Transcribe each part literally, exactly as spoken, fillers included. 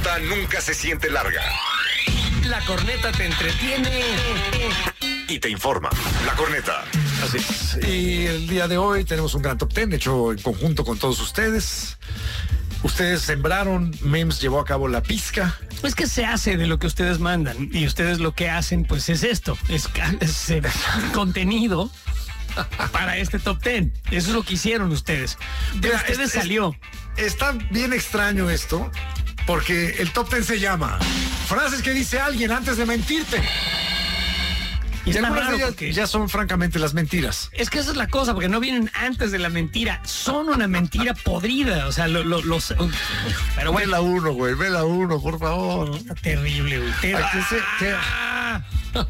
corneta nunca se siente larga. La corneta te entretiene Y te informa. La corneta. Así es. Y el día de hoy tenemos un gran top ten hecho en conjunto con todos ustedes. Ustedes sembraron, Mems llevó a cabo la pizca. Pues que se hace de lo que ustedes mandan. Y ustedes lo que hacen, pues es esto. Es, es eh, contenido para este top ten. Eso es lo que hicieron ustedes. De Mira, ustedes es- salió. Está bien extraño esto, porque el top ten se llama frases que dice alguien antes de mentirte. Y Y está algunas raro de ellas porque- ya son francamente las mentiras. Es que esa es la cosa, porque no vienen antes de la mentira. Son una mentira podrida. O sea, lo- lo- los... Pero Ve bueno, la uno, güey, ve la uno, por favor. terrible, güey. Ter- Ay, que se- que- ¡Ah!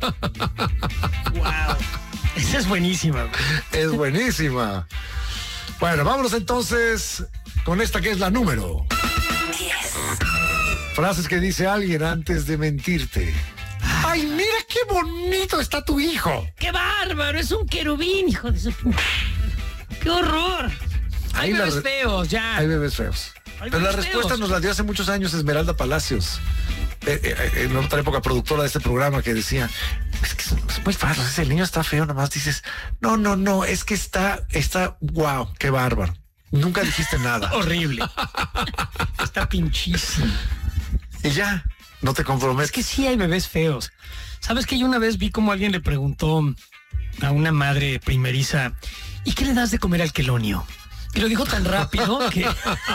Wow. Esa es buenísima, güey. Es buenísima. Bueno, vámonos entonces con esta que es la número diez. Frases que dice alguien antes de mentirte. Ay, mira qué bonito está tu hijo. ¡Qué bárbaro! Es un querubín, hijo de su... ¡Qué horror! Hay Ahí la bebés re- feos, ya. Hay bebés feos. Hay Pero la bebés respuesta feos. nos la dio hace muchos años Esmeralda Palacios. Eh, eh, en otra época productora de este programa, que decía, es que es, es muy fácil, si el niño está feo, nomás dices, no, no, no, es que está, está, wow, qué bárbaro. Nunca dijiste nada. Horrible. Está pinchísimo. Y ya, no te comprometes. Es que sí hay bebés feos. ¿Sabes que yo una vez vi como alguien le preguntó a una madre primeriza, ¿y qué le das de comer al quelonio? Y lo dijo tan rápido que...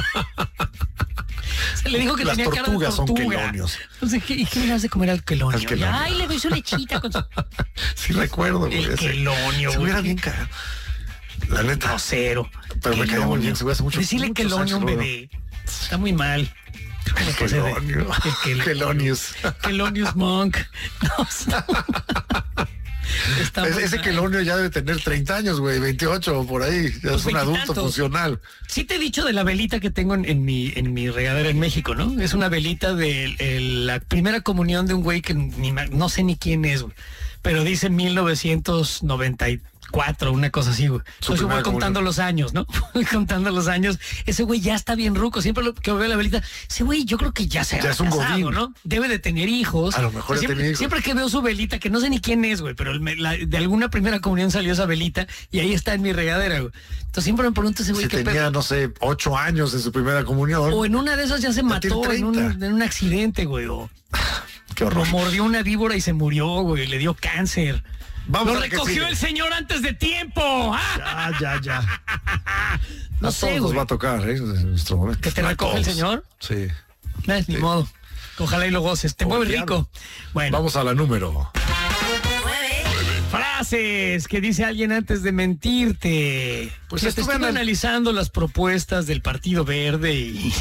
Se le dijo que Las tenía cara de tortugas son tortuga. quelonios. Entonces, ¿qué, ¿y qué le das de comer al quelonio? Al quelonio. Y, ay, le doy su lechita con su... Sí recuerdo, güey. El ese- quelonio, Se hubiera güey. bien caro. La neta. Grosero. Pero me caía muy bien, se hubiera hace mucho- Decirle muchos quelonio a un años, bebé. Está muy mal. El Cosa de- quelonio. el quel- Quelonius. Quelonius Monk. No, está, está Es- muy ese mal. quelonio ya debe tener treinta años, güey, veintiocho o por ahí. Ya Pues es un adulto veintitantos. funcional. Sí te he dicho de la velita que tengo en, en mi en mi regadera en México, ¿no? Es una velita de el- la primera comunión de un güey que ni ma- no sé ni quién es, güey. Pero dice mil novecientos noventa y cuatro, una cosa así, güey. Su Entonces yo voy primera contando comunión. los años, ¿no? Voy contando los años. Ese güey ya está bien ruco. Siempre lo, que veo la velita, ese güey yo creo que ya se Ya ha es un casado, godín. ¿no? Debe de tener hijos. A lo mejor ya siempre, tiene hijos. siempre que veo su velita, que no sé ni quién es, güey, pero el- me- la- de alguna primera comunión salió esa velita y ahí está en mi regadera, güey. Entonces siempre me pregunto ese güey Si qué tenía, pedo. no sé, ocho años en su primera comunión. O en una de esas ya se Ya mató tiene en un, treinta. en un accidente, güey. O Qué lo horror. mordió una víbora y se murió, güey. Le dio cáncer. Vamos Lo a la que recogió sigue. el señor antes de tiempo. ¡Ah! Ya, ya, ya. No A sé, todos nos güey. va a tocar, ¿eh? En nuestro momento. ¿Que te No a recoge el todos. señor? Sí. Eh, ni modo. Ojalá y lo goces. Te Como mueve el rico. Bueno, Vamos a la número. frases que dice alguien antes de mentirte. Pues Pues estuve estuve anal- analizando las propuestas del Partido Verde y...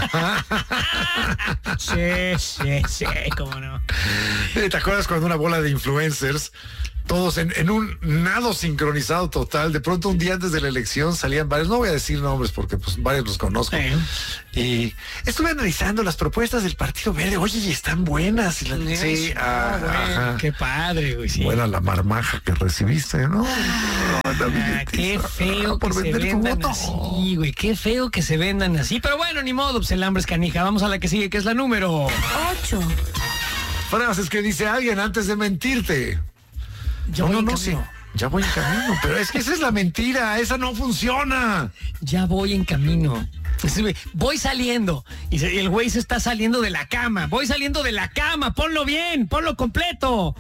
sí, sí, sí, cómo no. ¿Te acuerdas cuando una bola de influencers, todos en, en un nado sincronizado total, de pronto un día antes de la elección salían varios, no voy a decir nombres porque pues varios los conozco, Sí. y estuve analizando las propuestas del Partido Verde, oye, y están buenas. Y la- sí, Ah, ah, güey, ajá. qué padre, güey, sí. Buena la marmaja que recibiste, ¿no? Ah, qué feo que por se vender tu vendan voto. así, güey. Qué feo que se vendan así. Pero bueno, ni modo, pues el hambre es canija. Vamos a la que sigue, que es la número. ocho. Frases que dice alguien antes de mentirte. Ya no, voy no, en no, sí. camino. Ya voy en camino, pero es que esa es la mentira, esa no funciona. Ya voy en camino. Sí, güey, voy saliendo. Y se- y el güey se está saliendo de la cama. Voy saliendo de la cama. Ponlo bien, ponlo completo.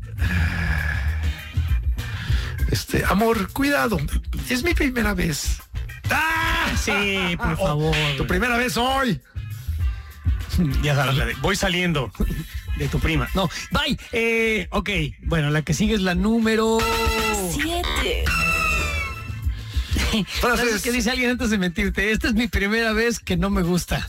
Este, amor, cuidado, es mi primera vez. ¡Ah! Sí, por favor. Tu primera vez hoy. Ya sabes, la de, voy saliendo de tu prima. No, bye. Eh, ok, bueno, la que sigue es la número... siete. Frases que dice alguien antes de mentirte. Esta es mi primera vez que no me gusta.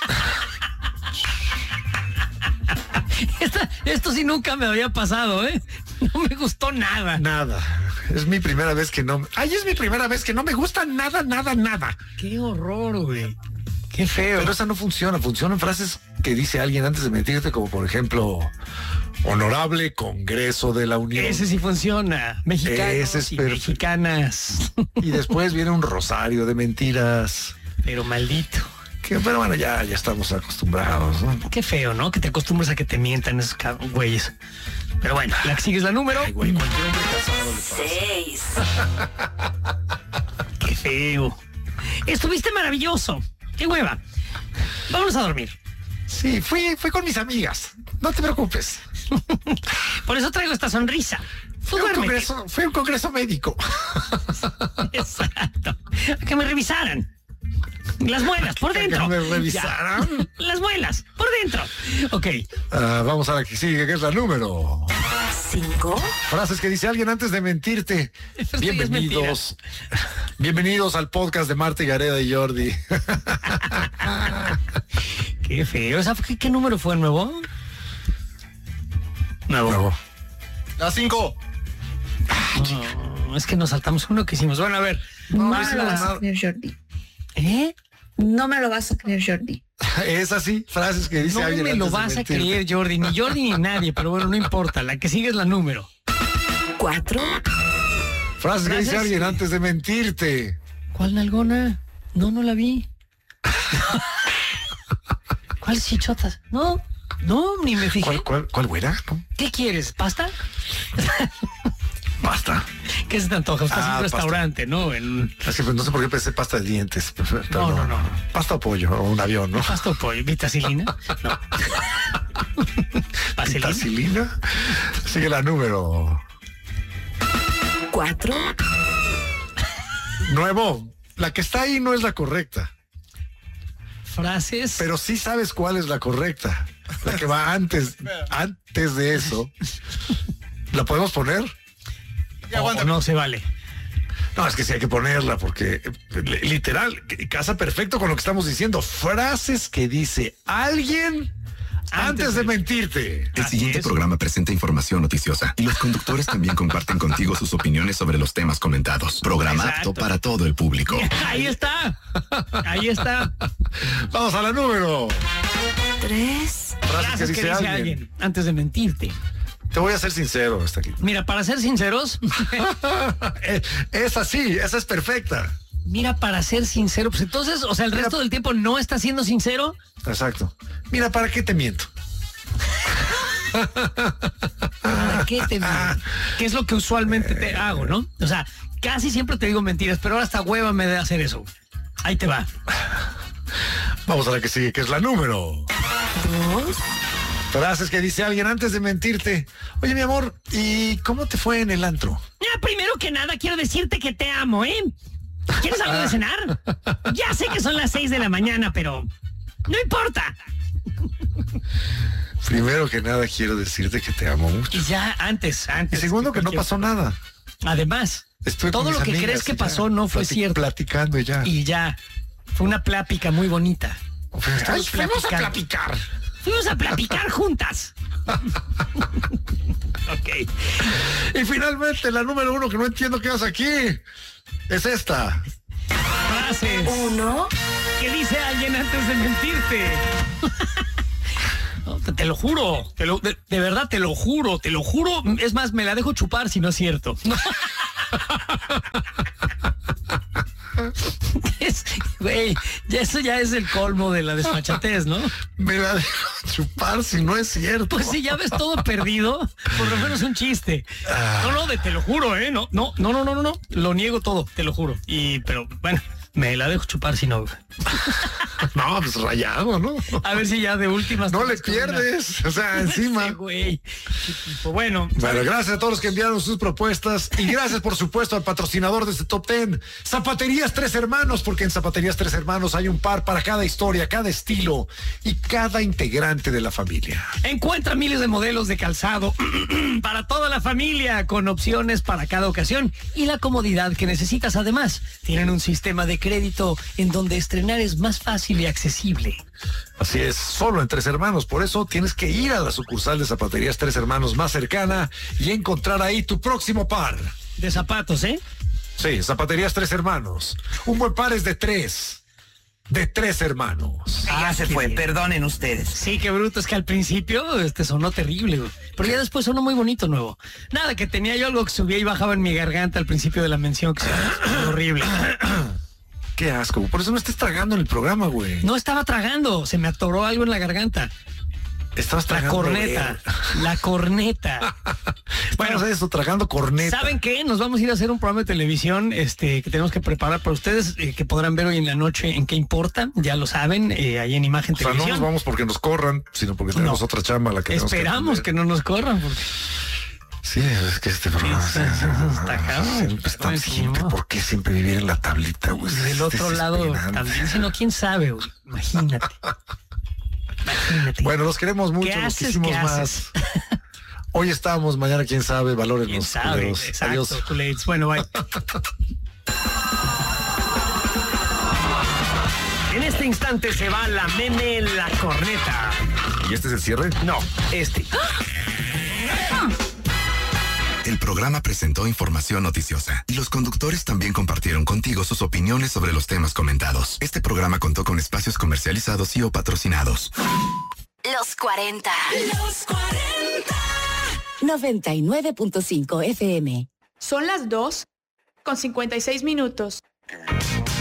Esta- esto sí nunca me había pasado, ¿eh? No me gustó nada. Nada. Es mi primera vez que no. Ay, es mi primera vez que no me gusta nada, nada, nada. Qué horror, güey. Qué feo. Pero esa no funciona. Funcionan frases que dice alguien antes de mentirte, como por ejemplo, Honorable Congreso de la Unión. Ese sí funciona. Mexicanos Ese es y perfecto. mexicanas. Y después viene un rosario de mentiras. Pero maldito. Que Que, pero bueno, ya, ya estamos acostumbrados, ¿no? Qué feo, ¿no? Que te acostumbres a que te mientan esos cab- güeyes. Pero bueno, la que sigue es la número. Ay, güey, cualquier hombre casado le pasa. Seis. Qué feo. Estuviste maravilloso. Qué hueva. Vámonos a dormir. Sí, fui, fui con mis amigas. No te preocupes. Por eso traigo esta sonrisa. Tú Fue un, duérmete. congreso, fue un congreso médico. Exacto. A que me revisaran. Las muelas, por dentro. Que me revisaran. Ya. Las muelas, por dentro. Ok. Ah, vamos a la que sigue, que es la número. Cinco. Frases que dice alguien antes de mentirte. Esto ya es Bienvenidos. Bienvenidos al podcast de Marta y Gareda y Jordi. Qué feo. ¿Esa fue- ¿Qué, qué número fue nuevo? Nuevo. Bravo. La cinco. No, es que nos saltamos uno que hicimos. Bueno, a ver. No Va- me lo vas a creer, Jordi. ¿Eh? No me lo vas a creer, Jordi. Es así, frases que dice No alguien me lo antes de vas a mentirte. creer, Jordi. Ni Jordi ni nadie, pero bueno, no importa. La que sigue es la número. Cuatro. Frases que dice Frases- alguien antes de mentirte. ¿Cuál nalgona? No, no la vi. ¿Cuál chichotas? No, no, ni me fijé. ¿Cuál, cuál, cuál güera? ¿No? ¿Qué quieres? ¿Pasta? Basta. ¿Qué se te antoja? Estás en Ah, un pasta. restaurante, ¿no? En Es que pues, no sé por qué pensé pasta de dientes. Pero No, no, no. Pasta o pollo o un avión, ¿no? pasta o pollo, vitacilina. No. Vaselina. Vitacilina. Sigue la número. Cuatro. Nuevo. La que está ahí no es la correcta, Frases. pero sí sabes cuál es la correcta. La que va antes, antes de eso. ¿La podemos poner? Ya, o aguanta. no se vale. No, es que sí hay que ponerla porque eh, li- literal que- casa perfecto con lo que estamos diciendo. Frases que dice alguien antes, Antes de de- mentirte. El Así siguiente es. programa presenta información noticiosa y los conductores también comparten contigo sus opiniones sobre los temas comentados. Programa Exacto. apto para todo el público. Ahí está. Ahí está. Vamos a la número. Tres. Frases que dice, alguien. antes de mentirte. Te voy a ser sincero hasta aquí. Mira, para ser sinceros, Eh, es así, esa es perfecta. mira, para ser sincero, pues entonces, o sea, el resto del tiempo no está siendo sincero. Exacto. Mira, ¿para qué te miento? ¿Para qué te miento? ¿Qué es lo que usualmente te hago, no? O sea, casi siempre te digo mentiras, pero ahora hasta hueva me de hacer eso. Ahí te va. Vamos a la que sigue, que es la número. Dos. Frases que dice alguien antes de mentirte. Oye, mi amor, ¿y cómo te fue en el antro? Mira, primero que nada quiero decirte que te amo, ¿eh? ¿Quieres algo de cenar? Ya sé que son las seis de la mañana, pero no importa. Primero que nada, quiero decirte que te amo mucho. Y ya antes, Y antes. segundo, que no cualquier- pasó nada. Además, Estuve con todo mis lo que amigas crees que y ya, pasó no fue plati- cierto. Platicando y ya. Y ya. Fue una plática muy bonita. Ay, Estamos fuimos a platicando. platicar. Fuimos a platicar juntas. Ok. Y finalmente, la número uno que no entiendo qué haces aquí es esta. Frases. Uno. ¿Qué dice alguien antes de mentirte? No, te, te lo juro, te lo- de, de verdad te lo juro, te lo juro. Es más, me la dejo chupar si no es cierto. Es, güey, ya eso ya es el colmo de la desfachatez, ¿no? Me la dejo chupar si no es cierto. Pues si ya ves todo perdido, por lo menos un chiste. No, no, de, te lo juro, ¿eh? No, no, no, no, no, no, no. Lo niego todo, te lo juro. Y, pero, bueno, me la dejo chupar si no. No, pues rayado, ¿no? A ver si ya de últimas. No le tomas con una- pierdes. O sea, encima. Ese güey. Qué tipo. Bueno, Bueno, gracias a todos los que enviaron sus propuestas y gracias por supuesto al patrocinador de este Top Ten, Zapaterías Tres Hermanos, porque en Zapaterías Tres Hermanos hay un par para cada historia, cada estilo y cada integrante de la familia. encuentra miles de modelos de calzado para toda la familia, con opciones para cada ocasión y la comodidad que necesitas. Además, tienen un sistema de crédito en donde estrenar es más fácil y accesible. Así es, solo en Tres Hermanos, por eso tienes que ir a la sucursal de Zapaterías Tres Hermanos más cercana y encontrar ahí tu próximo par. De zapatos, ¿eh? Sí, Zapaterías Tres Hermanos. Un buen par es de tres, de tres hermanos. Ah, se qué fue, bien. perdonen ustedes. Sí, qué bruto, es que al principio este sonó terrible, güey. Pero ya después sonó muy bonito nuevo. Nada, que tenía yo algo que subía y bajaba en mi garganta al principio de la mención, que se horrible. Qué asco. Por eso no estés tragando en el programa, güey. No estaba tragando, se me atoró algo en la garganta. Estabas La tragando. corneta, la corneta. Bueno, Bueno, eso, tragando corneta. ¿saben qué? Nos vamos a ir a hacer un programa de televisión este, que tenemos que preparar para ustedes, eh, que podrán ver hoy en la noche en qué importa. Ya lo saben, eh, ahí en Imagen O sea, no Televisión. nos vamos porque nos corran, sino porque tenemos No. otra chamba a la que tenemos Esperamos que, que no nos corran. Porque... Sí, es que este programa Sí, sí, sí, sí, está cabrón. siempre está Pues, siempre. no. ¿Por qué siempre vivir en la tablita, güey? Del Es otro lado desesperante. también, si no, quién sabe, güey. Imagínate. Imagínate. Bueno, los queremos mucho, ¿Qué los haces? quisimos ¿Qué más. haces? Hoy estamos, mañana quién sabe, valórenos. ¿Quién sabe? culeros. Exacto, Adiós. culés. Bueno, bye. En este instante se va la meme, la corneta. ¿Y este es el cierre? No, este. El programa presentó información noticiosa y los conductores también compartieron contigo sus opiniones sobre los temas comentados. Este programa contó con espacios comercializados y o patrocinados. Los cuarenta. Los cuarenta. noventa y nueve punto cinco F M. Son las dos con cincuenta y seis minutos.